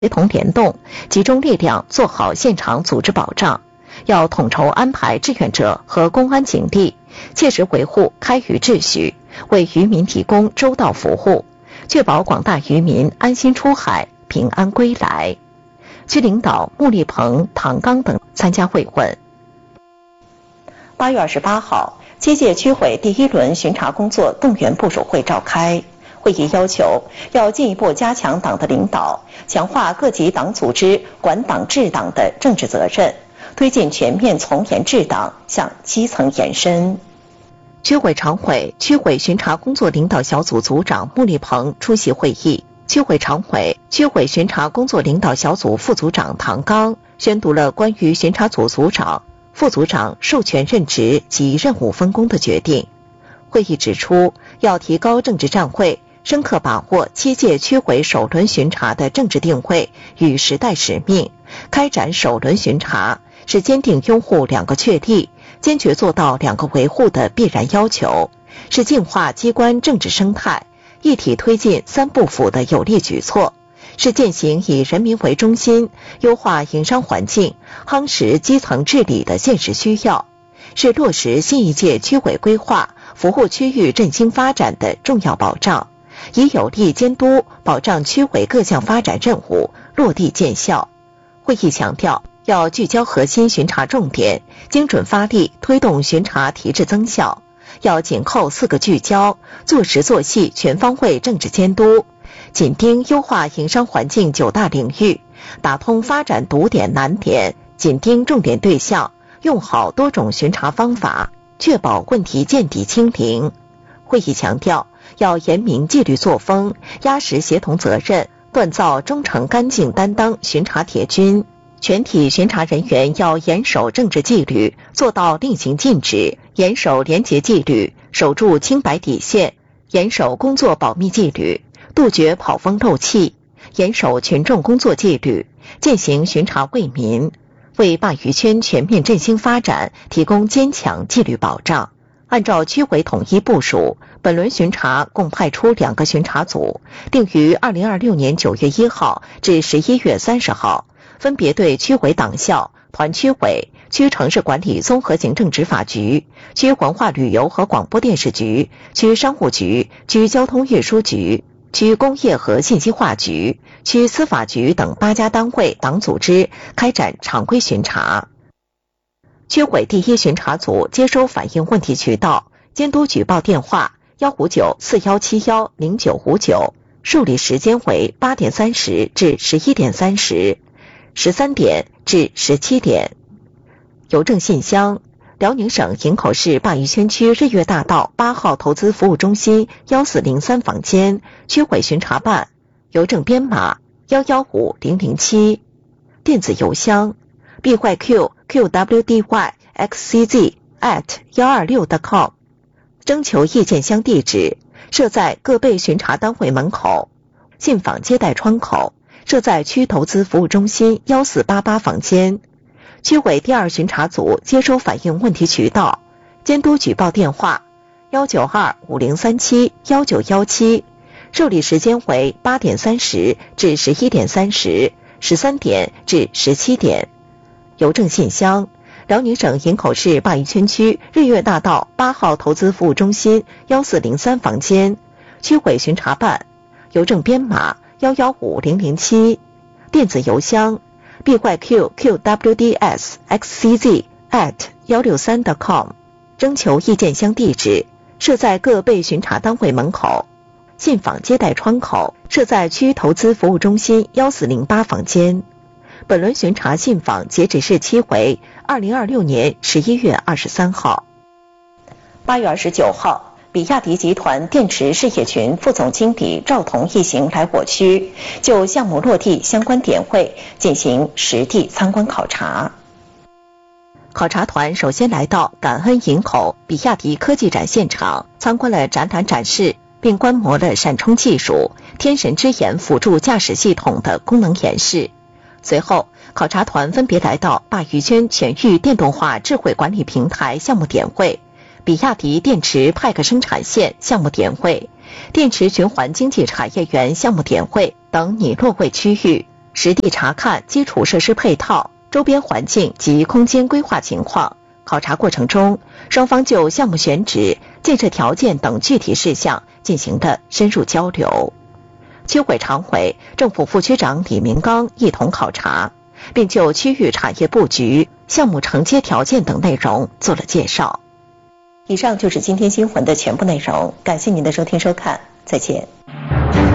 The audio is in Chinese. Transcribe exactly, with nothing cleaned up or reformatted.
协同联动，集中力量做好现场组织保障，要统筹安排志愿者和公安警力，切实维护开渔秩序，为渔民提供周到服务，确保广大渔民安心出海、平安归来。区领导穆立鹏、唐刚等参加会问。八月二十八号，七届区委第一轮巡查工作动员部署会召开。会议要求，要进一步加强党的领导，强化各级党组织管党治党的政治责任，推进全面从严治党向基层延伸。区委常委、区委巡查工作领导小组组长穆立鹏出席会议，区委常委、区委巡查工作领导小组副组长唐刚宣读了关于巡查组组长、副组长授权任职及任务分工的决定。会议指出，要提高政治站会，深刻把握七届区委首轮巡查的政治定位与时代使命，开展首轮巡查是坚定拥护两个确立，坚决做到两个维护的必然要求，是净化机关政治生态、一体推进三不腐的有力举措，是践行以人民为中心、优化营商环境、夯实基层治理的现实需要，是落实新一届区委规划、服务区域振兴发展的重要保障，以有力监督保障区委各项发展任务落地见效。会议强调，要聚焦核心巡查重点，精准发力推动巡查提质增效，要紧扣四个聚焦，做实做细全方位政治监督，紧盯优化营商环境九大领域，打通发展堵点难点，紧盯重点对象，用好多种巡查方法，确保问题见底清零。会议强调，要严明纪律作风，压实协同责任，锻造忠诚干净担当巡查铁军。全体巡查人员要严守政治纪律，做到令行禁止，严守廉洁纪律，守住清白底线，严守工作保密纪律，杜绝跑风漏气，严守群众工作纪律，践行巡查为民，为鲅鱼圈全面振兴发展提供坚强纪律保障。按照区委统一部署，本轮巡查共派出两个巡查组，定于二零二六年九月一号至十一月三十号，分别对区委党校、团区委、区城市管理综合行政执法局、区文化旅游和广播电视局、区商务局、区交通运输局、区工业和信息化局、区司法局等八家单位党组织开展常规巡查。区委第一巡查组接收反映问题渠道、监督举报电话幺五九四幺七幺零九五九，受理时间为八点三十至十一点三十，十三点至十七点。邮政信箱：辽宁省营口市鲅鱼圈区日月大道八号投资服务中心幺四零三房间，区委巡查办。邮政编码：幺幺五零零七。电子邮箱：b y q q w d y x c z at 一二六 点 com。 征求意见箱地址：设在各被巡查单位门口，信访接待窗口，设在区投资服务中心幺四八八房间。区委第二巡查组接收反映问题渠道、监督举报电话幺九二五零三七幺九一七，受理时间为八点三十至十一点三十，十三点至十七点。邮政信箱：辽宁省营口市鲅鱼圈区日月大道八号投资服务中心幺四零三房间，区委巡查办。邮政编码：幺幺五零零七。电子邮箱： b y q q w d s x c z at 一六三 点 com。 征求意见箱地址：设在各被巡查单位门口，信访接待窗口，设在区投资服务中心幺四零八房间。本轮巡查信访截止日期为二零二六年十一月二十三号。八月二十九号，比亚迪集团电池事业群副总经理赵彤一行来我区，就项目落地相关点位进行实地参观考察。考察团首先来到感恩营口比亚迪科技展现场，参观了展览展示，并观摩了闪充技术、天神之眼辅助驾驶系统的功能演示。随后，考察团分别来到鲅鱼圈全域电动化智慧管理平台项目点位、比亚迪电池派克生产线项目点位、电池循环经济产业园项目点位等拟落位区域， 实地查看基础设施配套、周边环境及空间规划情况。考察过程中，双方就项目选址、建设条件等具体事项进行的深入交流。区委常委、政府副区长李明刚一同考察，并就区域产业布局、项目承接条件等内容做了介绍。以上就是今天新闻的全部内容，感谢您的收听收看，再见。